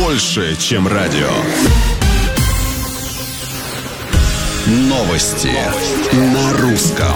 больше, чем радио. Новости на русском.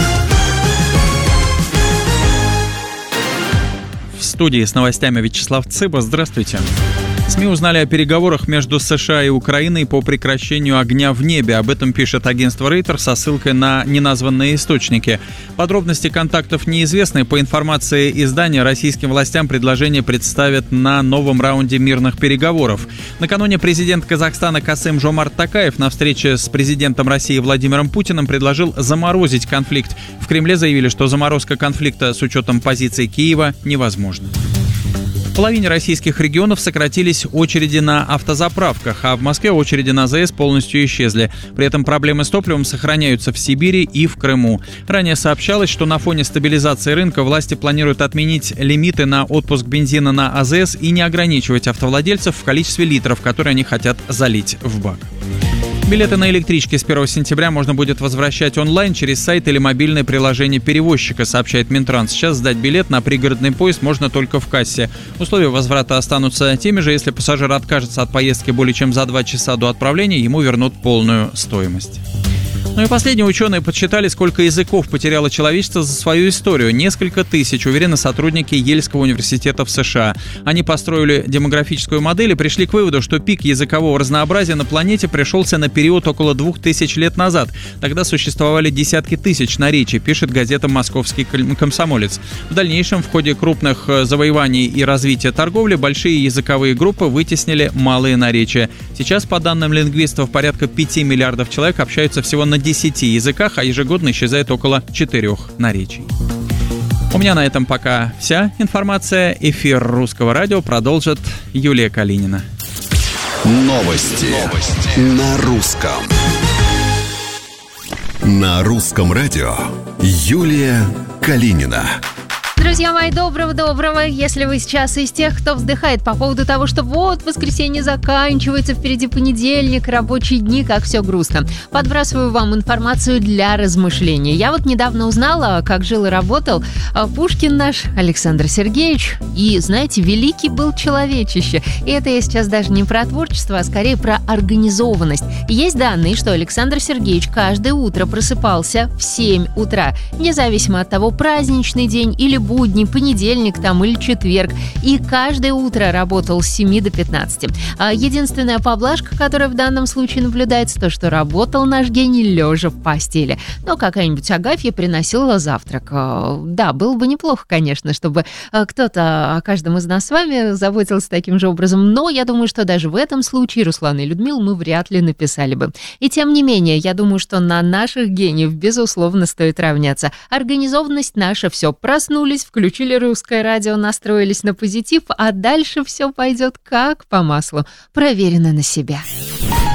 В студии с новостями Вячеслав Цыба. Здравствуйте. СМИ узнали о переговорах между США и Украиной по прекращению огня в небе. Об этом пишет агентство Reuters со ссылкой на неназванные источники. Подробности контактов неизвестны. По информации издания, российским властям предложение представят на новом раунде мирных переговоров. Накануне президент Казахстана Касым-Жомарт Токаев на встрече с президентом России Владимиром Путиным предложил заморозить конфликт. В Кремле заявили, что заморозка конфликта с учетом позиции Киева невозможна. В половине российских регионов сократились очереди на автозаправках, а в Москве очереди на АЗС полностью исчезли. При этом проблемы с топливом сохраняются в Сибири и в Крыму. Ранее сообщалось, что на фоне стабилизации рынка власти планируют отменить лимиты на отпуск бензина на АЗС и не ограничивать автовладельцев в количестве литров, которые они хотят залить в бак. Билеты на электрички с 1 сентября можно будет возвращать онлайн через сайт или мобильное приложение перевозчика, сообщает Минтранс. Сейчас сдать билет на пригородный поезд можно только в кассе. Условия возврата останутся теми же. Если пассажир откажется от поездки более чем за 2 часа до отправления, ему вернут полную стоимость. Ну и последние ученые подсчитали, сколько языков потеряло человечество за свою историю. Несколько тысяч, уверены сотрудники Ельского университета в США. Они построили демографическую модель и пришли к выводу, что пик языкового разнообразия на планете пришелся на период около 2000 лет назад. Тогда существовали десятки тысяч наречий, пишет газета «Московский комсомолец». В дальнейшем, в ходе крупных завоеваний и развития торговли, большие языковые группы вытеснили малые наречия. Сейчас, по данным лингвистов, порядка 5 миллиардов человек общаются всего на 10 языках, а ежегодно исчезает около 4 наречий. У меня на этом пока вся информация. Эфир Русского радио продолжит Юлия Калинина. Новости на русском. На русском радио Юлия Калинина. Друзья мои, доброго. Если вы сейчас из тех, кто вздыхает по поводу того, что вот воскресенье заканчивается, впереди понедельник, рабочие дни, как все грустно, подбрасываю вам информацию для размышления. Я вот недавно узнала, как жил и работал Пушкин наш Александр Сергеевич. И, знаете, великий был человечище. И это я сейчас даже не про творчество, а скорее про организованность. Есть данные, что Александр Сергеевич каждое утро просыпался в 7 утра, независимо от того, праздничный день или будни, понедельник там или четверг. И каждое утро работал с 7 до 15. Единственная поблажка, которая в данном случае наблюдается, то, что работал наш гений лежа в постели. Но какая-нибудь Агафья приносила завтрак. Да, было бы неплохо, конечно, чтобы кто-то о каждом из нас с вами заботился таким же образом. Но я думаю, что даже в этом случае Руслана и Людмилу мы вряд ли написали бы. И тем не менее, я думаю, что на наших гениев, безусловно, стоит равняться. Организованность наша, все, проснулись, включили Русское радио, настроились на позитив, а дальше все пойдет как по маслу. Проверено на себя.